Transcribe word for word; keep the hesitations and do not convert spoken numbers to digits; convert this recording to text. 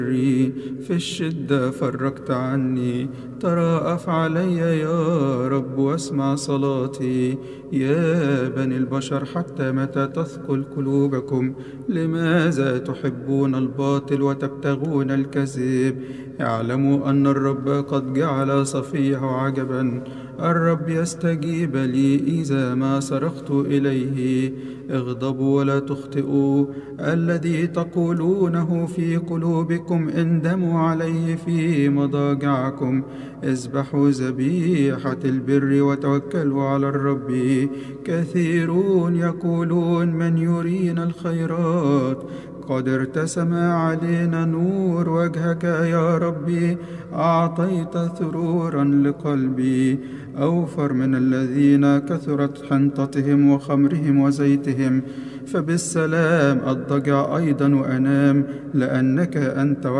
في الشدة فرجت عني. تراءف علي يا رب واسمع صلاتي. يا بني البشر حتى متى تثقل قلوبكم؟ لماذا تحبون الباطل وتبتغون الكذب؟ اعلموا أن الرب قد جعل صفيه عجبا. الرب يستجيب لي إذا ما صرخت إليه. اغضبوا ولا تخطئوا. الذي تقولونه في قلوبكم اندموا عليه في مضاجعكم. اذبحوا ذبيحة البر وتوكلوا على الرب. كثيرون يقولون من يرينا الخيرات. قد ارتسم علينا نور وجهك يا ربي. أعطيت ثرورا لقلبي أوفر من الذين كثرت حنطتهم وخمرهم وزيتهم. فبالسلام أضطجع أيضا وأنام، لأنك أنت